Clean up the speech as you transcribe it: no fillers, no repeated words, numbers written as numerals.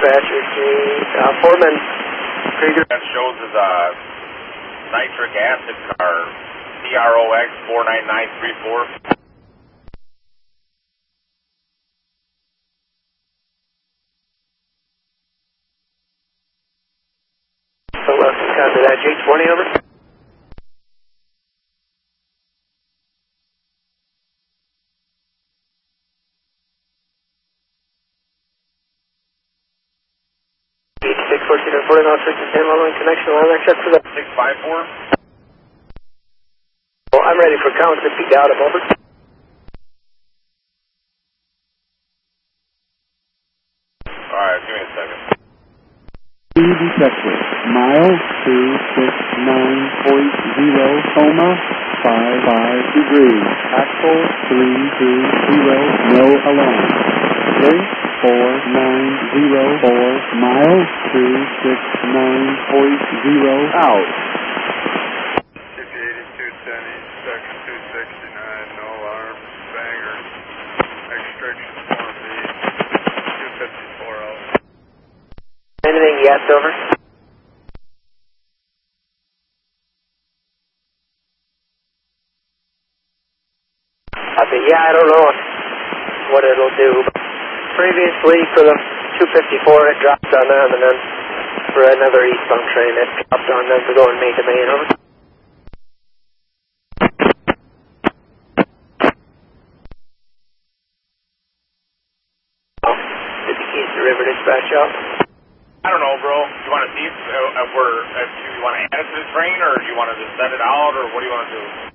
dispatcher, Foreman Krieger. That shows as a nitric acid car, CROX 49934. So copy that, G20 over. G614 reporting all 610 long connection line accept for that. 654. Well, I'm ready for count if you got him, over. Alright, give me a second. Detected. Mile 269.0, coma 55 degrees. Axle 320, no alarm. 3490 mile 269.0 out. 8210 East, section 269, no alarm, banger, extraction form B, 254 out. Anything yet, over? Yeah, I don't know what it'll do. Previously, for the 254, it dropped on them, and then for another eastbound train, it dropped on them to go and meet the main, over. Did the Keys to River dispatch out? I don't know, bro. You want to see if you want to add it to the train, or do you want to just set it out, or what do you want to do?